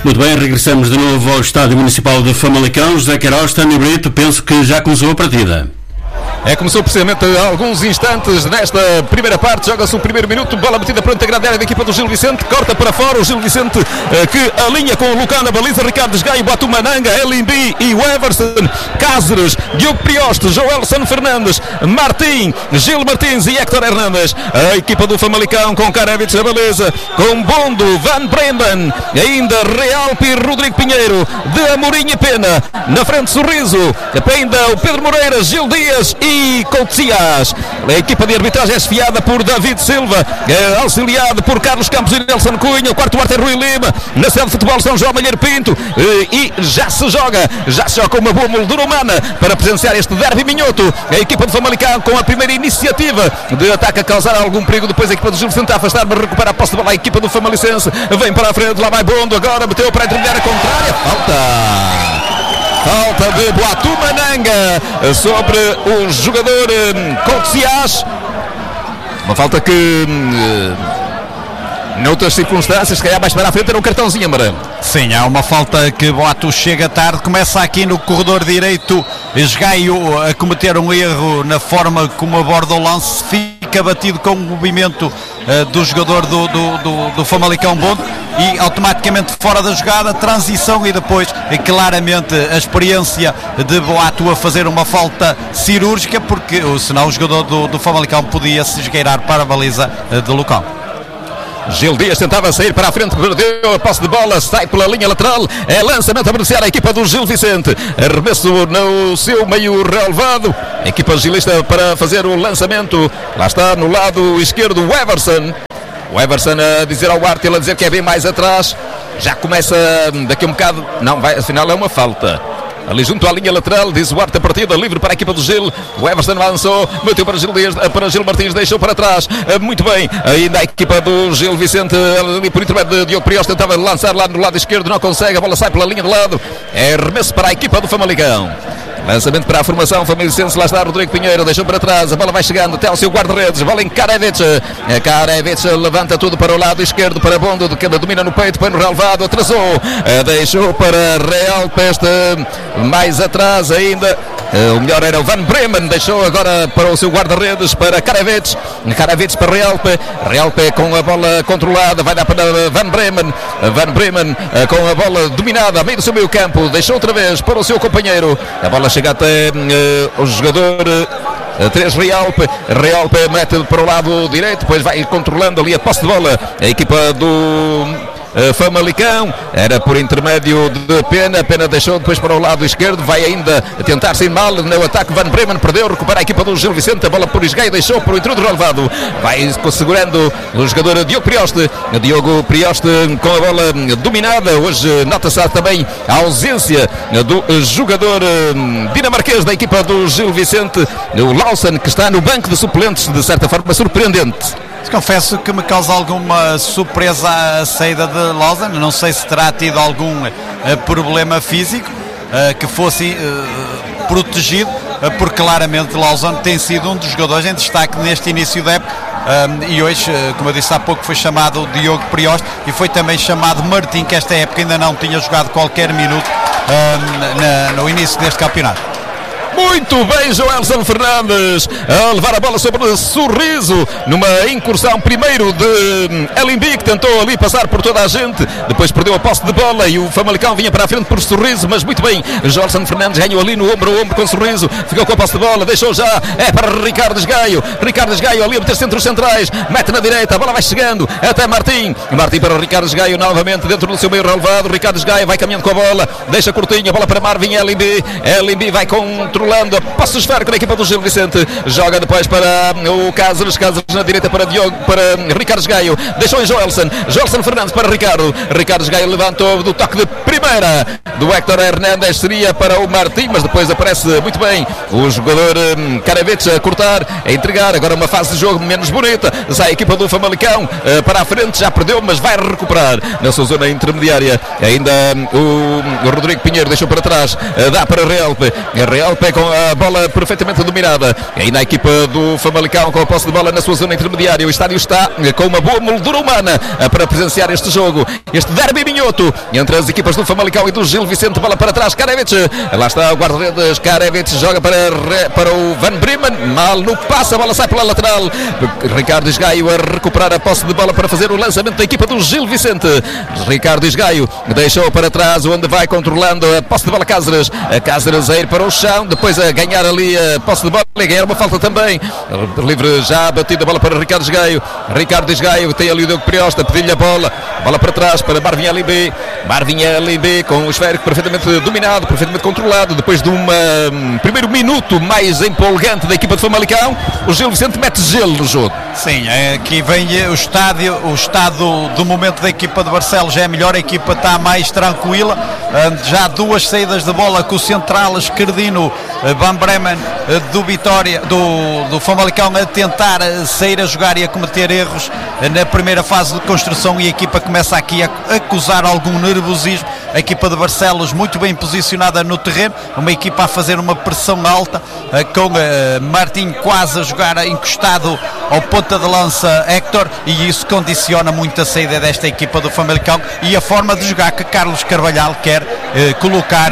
Muito bem, regressamos de novo ao Estádio Municipal de Famalicão. José Queiroz, Tânia Brito, penso que já começou a partida. Começou precisamente há alguns instantes nesta primeira parte. Joga-se o primeiro minuto, bola metida para a grande área da equipa do Gil Vicente, corta para fora o Gil Vicente, que alinha com o Lucão na baliza. Ricardo Desgaio, Batumananga, Elimbi e Everson, Cáceres, Diogo Prioste, Joelson Fernandes, Martim, Gil Martins e Héctor Hernandes. A equipa do Famalicão com Karavic na baliza, com Bondo, Van Bremen, ainda Realpe e Rodrigo Pinheiro, de Amorim e Pena, na frente Sorriso, ainda o Pedro Moreira, Gil Dias e Coutinhas. A equipa de arbitragem é esfiada por David Silva, auxiliado por Carlos Campos e Nelson Cunha. O quarto árbitro é Rui Lima, na sede de futebol São João Malheiro Pinto, e já se joga com uma boa moldura humana para presenciar este derby minhoto. A equipa de Famalicão com a primeira iniciativa de ataque a causar algum perigo, depois a equipa do Gil Vicente a afastar, mas recupera a posse de bola. A equipa do Famalicense vem para a frente, lá vai Bondo, agora meteu para a intermediária contrária, falta de Batumananga sobre o jogador Coutinhas. Uma falta que noutras circunstâncias, se calhar mais para a frente era um cartãozinho amarelo. Sim, há uma falta que Boato chega tarde. Começa aqui no corredor direito, Esgaio a cometer um erro na forma como aborda o lance, fica batido com o movimento do jogador do Famalicão Bondo e automaticamente fora da jogada, transição e depois claramente a experiência de Boato a fazer uma falta cirúrgica, porque senão o jogador do Famalicão podia se esgueirar para a baliza do local. Gil Dias tentava sair para a frente, perdeu a posse de bola, sai pela linha lateral, é lançamento a beneficiar a equipa do Gil Vicente, arremesso no seu meio relevado, a equipa gilista para fazer o lançamento, lá está no lado esquerdo o Everson a dizer ao Arte, ele a dizer que é bem mais atrás, já começa daqui a um bocado, não, vai, afinal é uma falta. Ali junto à linha lateral, diz o Arte, a partida livre para a equipa do Gil. O Everson lançou, meteu para Gil Dias, para Gil Martins, deixou para trás. Muito bem, ainda a equipa do Gil Vicente, ali por intermédio de Diogo Prioste, tentava lançar lá no lado esquerdo, não consegue, a bola sai pela linha de lado. É arremesso para a equipa do Famalicão. Lançamento para a formação famalicense, lá está Rodrigo Pinheiro, deixou para trás, a bola vai chegando até ao seu guarda-redes, bola em Karavic, levanta tudo para o lado esquerdo, para Bondo, que domina no peito, põe no relevado, atrasou, deixou para Realpe, mais atrás ainda, o melhor era o Van Bremen, deixou agora para o seu guarda-redes, para Karavic para Realpe com a bola controlada, vai dar para Van Bremen com a bola dominada, a meio do seu meio campo, deixou outra vez para o seu companheiro, a bola chega até o jogador 3 Realpe mete para o lado direito, depois vai controlando ali a posse de bola a equipa do Famalicão, era por intermédio de Pena deixou depois para o lado esquerdo, vai ainda tentar sem mal no ataque, Van Bremen perdeu, recupera a equipa do Gil Vicente, a bola por Esgaio, deixou para o intruder relevado, vai segurando o jogador Diogo Prioste com a bola dominada, hoje nota-se também a ausência do jogador dinamarquês da equipa do Gil Vicente, o Lawson, que está no banco de suplentes, de certa forma surpreendente. Confesso que me causa alguma surpresa a saída de Lawson, não sei se terá tido algum problema físico que fosse protegido, porque claramente Lawson tem sido um dos jogadores em destaque neste início da época, e hoje, como eu disse há pouco, foi chamado Diogo Prioste e foi também chamado Martim, que esta época ainda não tinha jogado qualquer minuto no início deste campeonato. Muito bem, Joelson Fernandes a levar a bola sobre o Sorriso numa incursão primeiro de Elimbi, que tentou ali passar por toda a gente, depois perdeu a posse de bola e o Famalicão vinha para a frente por Sorriso, mas muito bem, Joelson Fernandes ganhou ali no ombro a ombro com o Sorriso, ficou com a posse de bola, deixou já, é para Ricardo Desgaio ali a meter centros centrais, mete na direita, a bola vai chegando até Martim para Ricardo Desgaio novamente dentro do seu meio relevado, Ricardo Desgaio vai caminhando com a bola, deixa curtinho, a bola para Marvin Elimbi vai controlando a posse esférica da equipa do Gil Vicente, joga depois para o Cáceres na direita para Ricardo Desgaio, deixou em Joelson Fernandes para Ricardo Desgaio, levantou do toque de primeira do Héctor Hernandes, seria para o Martim, mas depois aparece muito bem o jogador Karavic a cortar, a entregar, agora uma fase de jogo menos bonita, sai a equipa do Famalicão para a frente, já perdeu, mas vai recuperar na sua zona intermediária, ainda o Rodrigo Pinheiro deixou para trás, dá para Realpe com a bola perfeitamente dominada. Ainda a equipa do Famalicão com a posse de bola na sua zona intermediária. O estádio está com uma boa moldura humana para presenciar este jogo, este derby minhoto entre as equipas do Famalicão e do Gil Vicente. Bola para trás, Karevic, lá está o guarda-redes, Karevic joga para o Van Bremen, mal no passe, a bola sai pela lateral. Ricardo Esgaio a recuperar a posse de bola para fazer o lançamento da equipa do Gil Vicente. Ricardo Esgaio deixou para trás, onde vai controlando a posse de bola Cáceres, a Cáceres a ir para o chão, depois a ganhar ali a posse de bola e ganhar uma falta também. Livre já batida a bola para Ricardo Esgaio. Ricardo Esgaio tem ali o Diogo Priosta, pediu-lhe a bola para trás para Marvin Alimbi. Marvin Alimbi com o esférico perfeitamente dominado, perfeitamente controlado. Depois de um primeiro minuto mais empolgante da equipa de Famalicão, o Gil Vicente mete gelo no jogo. Sim, aqui vem o estado do momento da equipa de Barcelos é melhor, a equipa está mais tranquila. Já duas saídas de bola com o central esquerdino Van Bremen do Vitória, do Famalicão, a tentar sair a jogar e a cometer erros na primeira fase de construção, e a equipa começa aqui a acusar algum nervosismo. A equipa de Barcelos muito bem posicionada no terreno, uma equipa a fazer uma pressão alta, com Martim quase a jogar encostado ao ponta de lança Héctor, e isso condiciona muito a saída desta equipa do Famalicão e a forma de jogar que Carlos Carvalhal quer colocar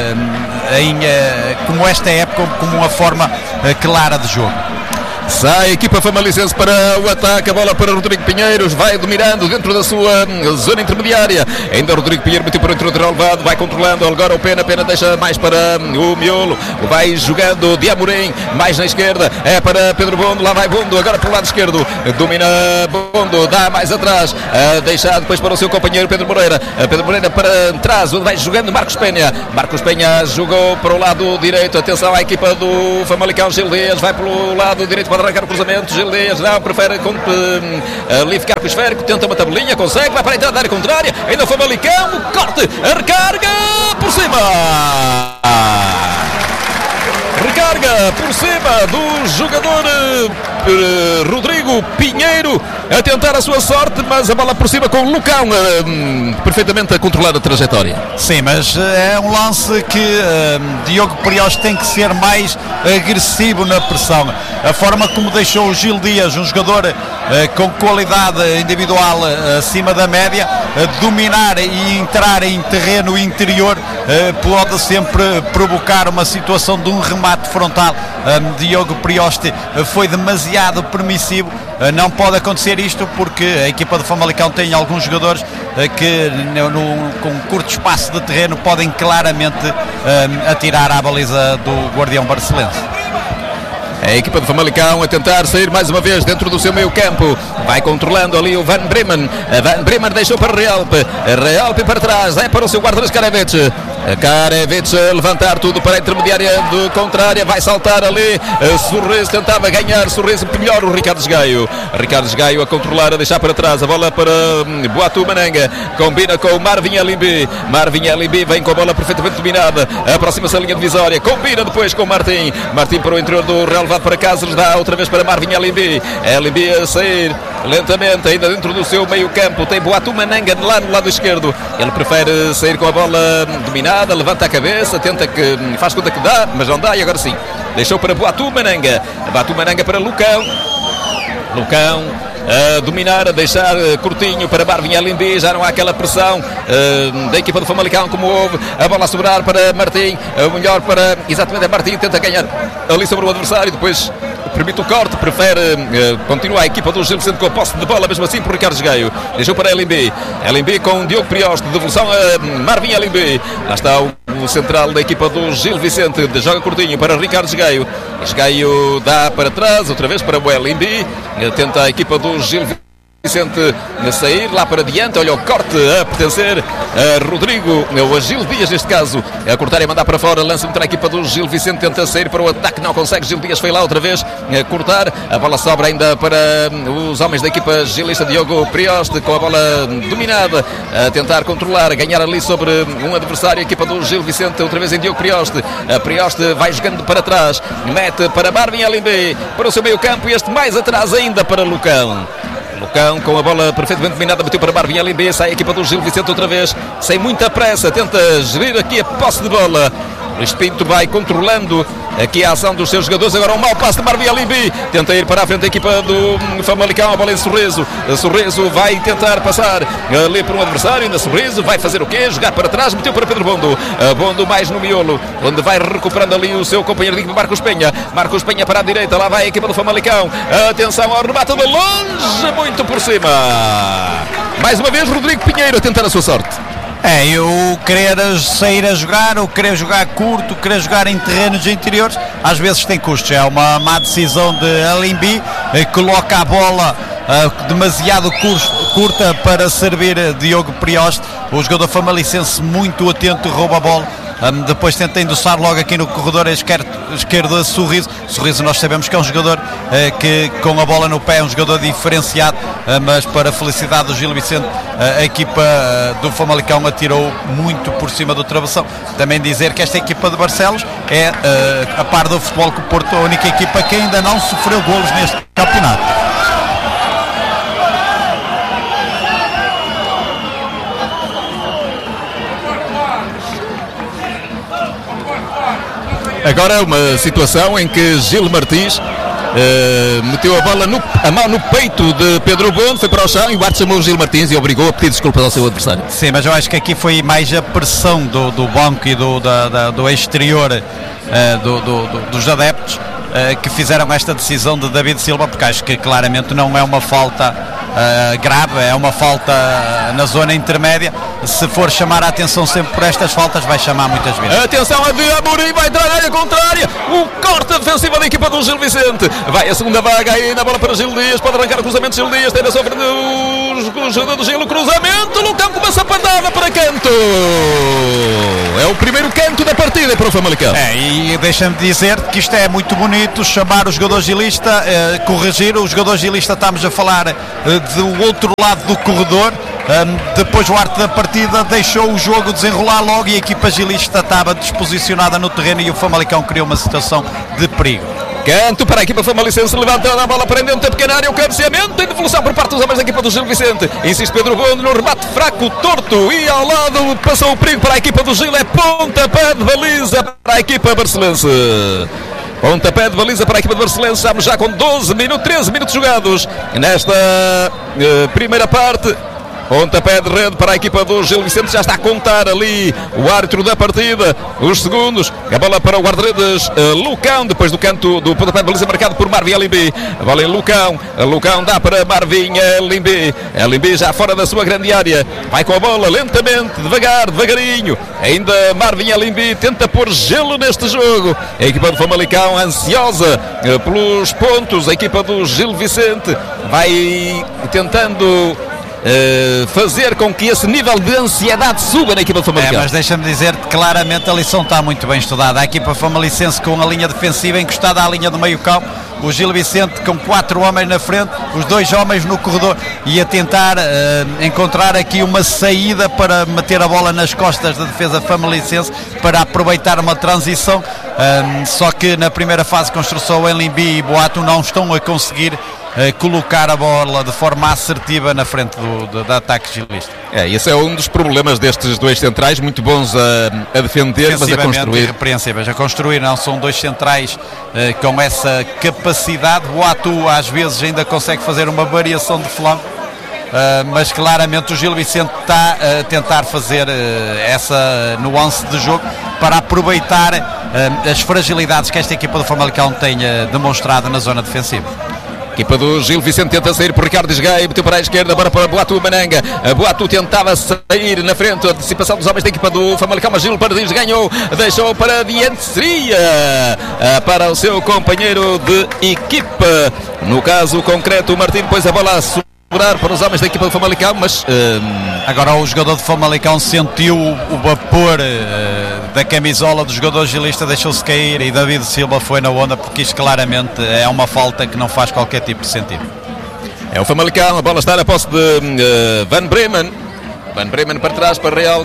como esta época, como uma forma clara de jogo. Sai a equipa famalicense para o ataque, a bola para Rodrigo Pinheiros, vai dominando dentro da sua zona intermediária. Ainda Rodrigo Pinheiro meteu para dentro do relevado, vai controlando agora o Pena deixa mais para o Miolo, vai jogando de Amorim, mais na esquerda, é para Pedro Bondo, lá vai Bondo, agora para o lado esquerdo, domina Bondo, dá mais atrás, deixa depois para o seu companheiro Pedro Moreira, Pedro Moreira para trás, onde vai jogando Marcos Penha. Marcos Penha jogou para o lado direito, atenção à equipa do Famalicão, Gil Dias vai pelo lado direito para arrancar o cruzamento, Gil Dias não, prefere ali ficar com o esférico, tenta uma tabelinha, consegue, vai para a entrada da área contrária, ainda o Famalicão, corte, a recarga por cima, recarga por cima do jogador Rodrigo Pinheiro, a tentar a sua sorte, mas a bola por cima com o Lucão perfeitamente a controlar a trajetória. Sim, mas é um lance que Diogo Prioste tem que ser mais agressivo na pressão. A forma como deixou o Gil Dias, um jogador com qualidade individual acima da média, dominar e entrar em terreno interior, pode sempre provocar uma situação de um remate frontal. Diogo Prioste foi demasiado permissivo, não pode acontecer isto, porque a equipa de Famalicão tem alguns jogadores que com curto espaço de terreno podem claramente atirar à baliza do guardião barcelense. A equipa de Famalicão a tentar sair mais uma vez dentro do seu meio campo, vai controlando ali o Van Bremen. Van Bremen deixou para Realpe para trás, é para o seu guarda-redes Karevic. Karevic a levantar tudo para a intermediária do contrária, vai saltar ali, Sorriso tentava ganhar, Sorriso melhor o Ricardo Esgaio. Ricardo Esgaio a controlar, a deixar para trás, a bola para Boatu Mananga, combina com o Marvin Alimbi. Marvin Alimbi vem com a bola perfeitamente dominada, aproxima-se a linha divisória, combina depois com o Martim para o interior do relevado para Cáceres, dá outra vez para Marvin Alimbi. Alimbi a sair lentamente, ainda dentro do seu meio campo, tem Boatu Mananga lá no lado esquerdo, ele prefere sair com a bola dominada, levanta a cabeça, tenta que faz conta que dá, mas não dá, e agora sim deixou para Boatu Mananga para Lucão a dominar, a deixar curtinho para Marvin Alimbi, já não há aquela pressão da equipa do Famalicão como houve, a bola a sobrar para Martim, o melhor para exatamente Martim, tenta ganhar ali sobre o adversário, depois permite o corte, prefere continuar a equipa do Gil Vicente com a posse de bola, mesmo assim por Ricardo Esgaio, deixou para Alimbi com Diogo Prioste, devolução a Marvin Alimbi, lá está o central da equipa do Gil Vicente, joga curtinho para Ricardo Esgaio dá para trás, outra vez para o Alimbi, tenta a equipa do Gil Vicente a sair lá para diante, olha o corte a pertencer a Rodrigo, ou a Gil Dias neste caso, a cortar e mandar para fora, lança-me para a equipa do Gil Vicente, tenta sair para o ataque, não consegue, Gil Dias foi lá outra vez a cortar, a bola sobra ainda para os homens da equipa gilista, Diogo Prioste com a bola dominada, a tentar controlar, a ganhar ali sobre um adversário, a equipa do Gil Vicente, outra vez em Diogo Prioste, a Prioste vai jogando para trás, mete para Marvin Alimbi, para o seu meio campo, e este mais atrás ainda para Lucão com a bola perfeitamente dominada, bateu para Marvin Alimbi, sai a equipa do Gil Vicente outra vez, sem muita pressa, tenta gerir aqui a posse de bola. Luís Pinto vai controlando aqui a ação dos seus jogadores. Agora um mau passe de Marvin Alimbi. Tenta ir para a frente a equipa do Famalicão. A bola em Sorriso. Sorriso vai tentar passar ali por um adversário. Ainda Sorriso vai fazer o quê? Jogar para trás. Meteu para Pedro Bondo. Bondo mais no miolo, onde vai recuperando ali o seu companheiro de equipa, Marcos Penha. Marcos Penha para a direita. Lá vai a equipa do Famalicão. Atenção ao remate de longe. Muito por cima. Mais uma vez Rodrigo Pinheiro a tentar a sua sorte. Eu querer sair a jogar, ou querer jogar curto, querer jogar em terrenos interiores, às vezes tem custos. É uma má decisão de Alimbi, coloca a bola demasiado curta para servir Diogo Prioste, o jogador famalicense muito atento, rouba a bola. Depois tenta endossar logo aqui no corredor esquerdo Sorriso. Sorriso nós sabemos que é um jogador que com a bola no pé é um jogador diferenciado, mas para a felicidade do Gil Vicente, a equipa do Famalicão atirou muito por cima do travessão. Também dizer que esta equipa de Barcelos é, a par do Futebol Clube Porto, a única equipa que ainda não sofreu golos neste campeonato. Agora é uma situação em que Gil Martins meteu a mão no peito de Pedro Bondo, foi para o chão e o árbitro chamou o Gil Martins e obrigou a pedir desculpas ao seu adversário. Sim, mas eu acho que aqui foi mais a pressão do banco e do exterior dos adeptos que fizeram esta decisão de David Silva, porque acho que claramente não é uma falta grave, é uma falta na zona intermédia. Se for chamar a atenção sempre por estas faltas, vai chamar muitas vezes. Atenção, a de Amorim vai entrar na área contrária, o corte defensivo da equipa do Gil Vicente, vai a segunda vaga aí na bola para Gil Dias, pode arrancar o cruzamento. Gil Dias tem na sua frente o jogador do Gil, o cruzamento, Lucão começa a partada para canto, é o primeiro canto da partida para o Famalicão. E deixa-me dizer que isto é muito bonito, chamar o jogador gilista, corrigir o jogador gilista, estamos a falar do outro lado do corredor. Depois o arte da partida deixou o jogo desenrolar logo e a equipa gilista estava desposicionada no terreno e o Famalicão criou uma situação de perigo. Canto para a equipa famalicense, levantando a bola, prendendo a pequena área, o cabeceamento em devolução por parte dos homens da equipa do Gil Vicente. Insiste Pedro Bondo no remate fraco, torto, e ao lado passou o perigo para a equipa do Gil. É pontapé de baliza para a equipa barcelense. Pontapé de baliza para a equipa de Barcelense. Estamos já com 13 minutos jogados nesta primeira parte. Pontapé de rede para a equipa do Gil Vicente. Já está a contar ali o árbitro da partida os segundos. A bola para o guarda-redes Lucão, depois do canto do pontapé de baliza marcado por Marvin Alimbi. A bola em Lucão. Lucão dá para Marvin Alimbi. Alimbi já fora da sua grande área. Vai com a bola lentamente, devagarinho. Ainda Marvin Alimbi tenta pôr gelo neste jogo. A equipa do Famalicão ansiosa pelos pontos. A equipa do Gil Vicente vai tentando fazer com que esse nível de ansiedade suba na equipa do Famalicão. Mas deixa-me dizer que claramente a lição está muito bem estudada. A equipa famalicense com a linha defensiva encostada à linha do meio campo, o Gil Vicente com 4 homens na frente, os 2 homens no corredor, e a tentar encontrar aqui uma saída para meter a bola nas costas da defesa famalicense para aproveitar uma transição, só que na primeira fase construção Alimbi e Boato não estão a conseguir colocar a bola de forma assertiva na frente do ataque gilista. Esse é um dos problemas destes 2 centrais, muito bons a defender, mas a construir. Irrepreensíveis a construir, não são 2 centrais com essa capacidade. O Boato às vezes ainda consegue fazer uma variação de flanco, mas claramente o Gil Vicente está a tentar fazer essa nuance de jogo para aproveitar as fragilidades que esta equipa do Famalicão tem demonstrado na zona defensiva. A equipa do Gil Vicente tenta sair por Ricardo Esgaio, meteu para a esquerda, agora para Boato Mananga. Boato tentava sair na frente, a antecipação dos homens da equipa do Famalicão, mas Gil Pardins ganhou, deixou para diante, seria para o seu companheiro de equipa. No caso concreto, o Martim pôs a bola a segurar para os homens da equipa do Famalicão, mas agora o jogador de Famalicão sentiu o vapor da camisola do jogador gilista, deixou-se cair e David Silva foi na onda, porque isto claramente é uma falta que não faz qualquer tipo de sentido. É o Famalicão, a bola está na posse de Van Bremen. Van Bremen para trás, para Real,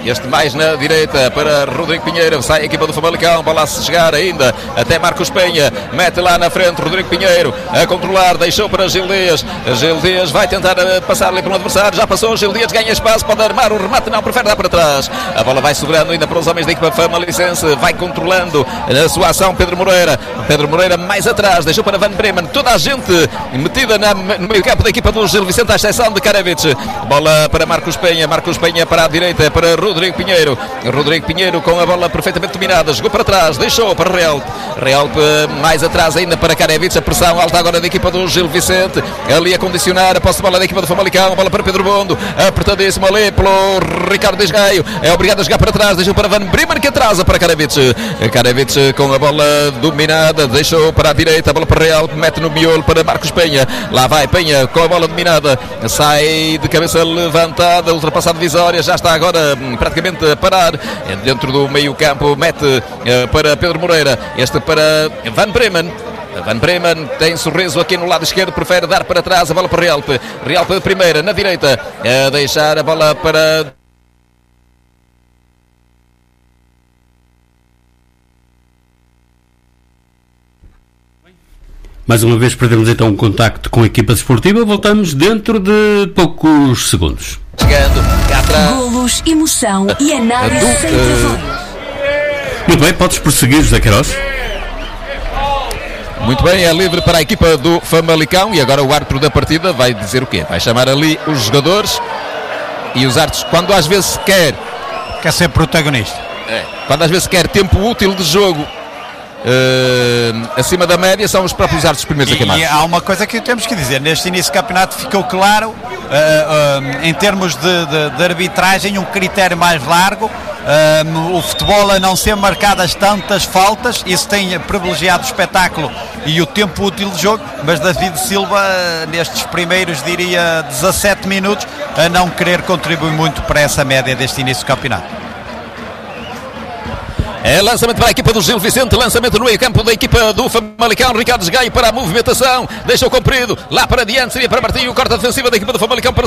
este mais na direita para Rodrigo Pinheiro, sai a equipa do Famalicão, bola a se chegar ainda até Marcos Penha, mete lá na frente Rodrigo Pinheiro a controlar, deixou para Gil Dias, Gil Dias vai tentar passar ali para um adversário, já passou, Gil Dias ganha espaço, pode armar o remate, não, prefere dar para trás, a bola vai sobrando ainda para os homens da equipa famalicense, vai controlando a sua ação Pedro Moreira mais atrás, deixou para Van Bremen, toda a gente metida no meio campo da equipa do Gil Vicente, à exceção de Karavic, bola para Marcos Penha para a direita, para Rodrigo Pinheiro com a bola perfeitamente dominada, jogou para trás, deixou para Realpe mais atrás ainda para Karavic, a pressão alta agora da equipa do Gil Vicente, ali a condicionar a posse de bola da equipa do Famalicão, a bola para Pedro Bondo, apertadíssimo ali pelo Ricardo Desgaio, é obrigado a jogar para trás, deixou para Van Bremen que atrasa para Karavic com a bola dominada, deixou para a direita, a bola para Realpe, mete no miolo para Marcos Penha, lá vai Penha com a bola dominada, sai de cabeça levantada, ultrapassado Visória, já está agora praticamente a parar dentro do meio campo, mete para Pedro Moreira, este para Van Bremen tem sorriso aqui no lado esquerdo, prefere dar para trás, a bola para Realpe primeira, na direita, a deixar a bola para... Mais uma vez perdemos então um contacto com a equipa desportiva, voltamos dentro de poucos segundos. Chegando, cá atrás. Golos, emoção e análise sem travões. Muito bem, podes prosseguir, José Queiroz. Muito bem, é livre para a equipa do Famalicão e agora o árbitro da partida vai dizer o quê? Vai chamar ali os jogadores e os árbitros, quando às vezes quer ser protagonista. Quando às vezes quer tempo útil de jogo acima da média, são os próprios árbitros primeiros a queimar. E há uma coisa que temos que dizer, neste início do campeonato ficou claro, em termos de arbitragem, um critério mais largo, o futebol a não ser marcadas tantas faltas, isso tem privilegiado o espetáculo e o tempo útil de jogo, mas David Silva nestes primeiros, diria, 17 minutos, a não querer contribuir muito para essa média deste início do campeonato. É lançamento para a equipa do Gil Vicente, lançamento no meio campo da equipa do Famalicão, Ricardo Desgaio para a movimentação, deixou comprido, lá para diante, seria para Martinho, corta defensiva da equipa do Famalicão para